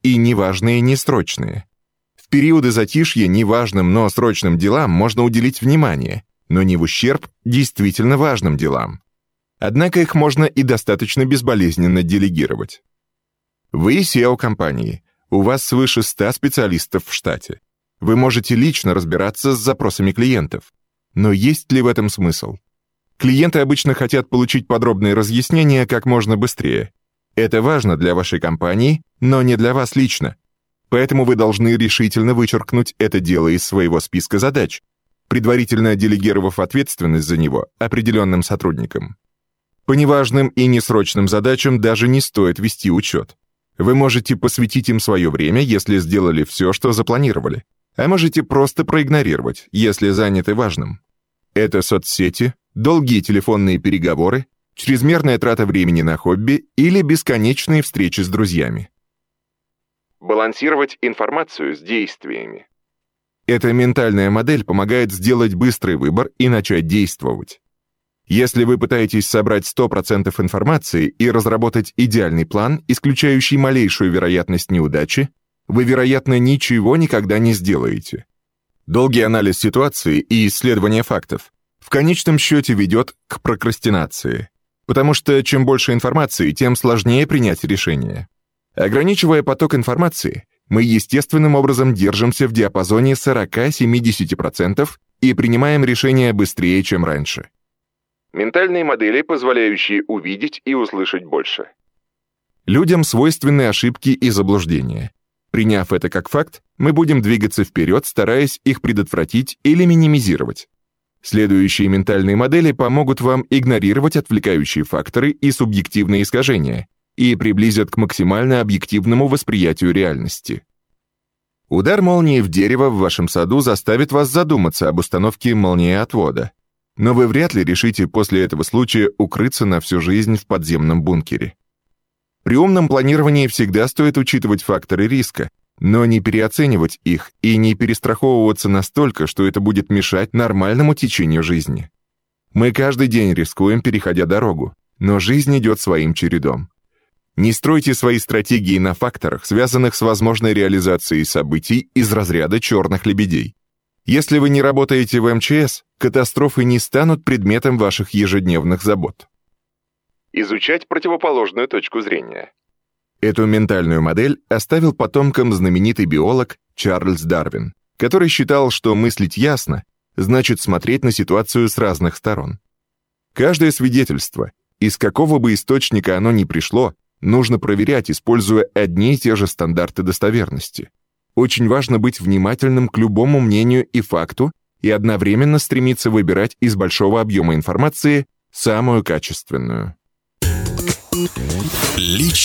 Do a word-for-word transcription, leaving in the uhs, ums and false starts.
и неважные, несрочные. В периоды затишья неважным, но срочным делам можно уделить внимание, но не в ущерб действительно важным делам. Однако их можно и достаточно безболезненно делегировать. Вы си и о компании, у вас свыше ста специалистов в штате. Вы можете лично разбираться с запросами клиентов. Но есть ли в этом смысл? Клиенты обычно хотят получить подробные разъяснения как можно быстрее. Это важно для вашей компании, но не для вас лично. Поэтому вы должны решительно вычеркнуть это дело из своего списка задач, предварительно делегировав ответственность за него определенным сотрудникам. По неважным и несрочным задачам даже не стоит вести учет. Вы можете посвятить им свое время, если сделали все, что запланировали, а можете просто проигнорировать, если заняты важным. Это соцсети, долгие телефонные переговоры, чрезмерная трата времени на хобби или бесконечные встречи с друзьями. Балансировать информацию с действиями. Эта ментальная модель помогает сделать быстрый выбор и начать действовать. Если вы пытаетесь собрать сто процентов информации и разработать идеальный план, исключающий малейшую вероятность неудачи, вы, вероятно, ничего никогда не сделаете. Долгий анализ ситуации и исследование фактов в конечном счете ведет к прокрастинации, потому что чем больше информации, тем сложнее принять решение. Ограничивая поток информации, мы естественным образом держимся в диапазоне сорок-семьдесят процентов и принимаем решения быстрее, чем раньше. Ментальные модели, позволяющие увидеть и услышать больше. Людям свойственны ошибки и заблуждения. Приняв это как факт, мы будем двигаться вперед, стараясь их предотвратить или минимизировать. Следующие ментальные модели помогут вам игнорировать отвлекающие факторы и субъективные искажения и приблизят к максимально объективному восприятию реальности. Удар молнии в дерево в вашем саду заставит вас задуматься об установке молниеотвода, но вы вряд ли решите после этого случая укрыться на всю жизнь в подземном бункере. При умном планировании всегда стоит учитывать факторы риска, но не переоценивать их и не перестраховываться настолько, что это будет мешать нормальному течению жизни. Мы каждый день рискуем, переходя дорогу, но жизнь идет своим чередом. Не стройте свои стратегии на факторах, связанных с возможной реализацией событий из разряда черных лебедей. Если вы не работаете в эм че эс, катастрофы не станут предметом ваших ежедневных забот. Изучать противоположную точку зрения. Эту ментальную модель оставил потомкам знаменитый биолог Чарльз Дарвин, который считал, что мыслить ясно значит смотреть на ситуацию с разных сторон. Каждое свидетельство, из какого бы источника оно ни пришло, нужно проверять, используя одни и те же стандарты достоверности. Очень важно быть внимательным к любому мнению и факту и одновременно стремиться выбирать из большого объема информации самую качественную. Личный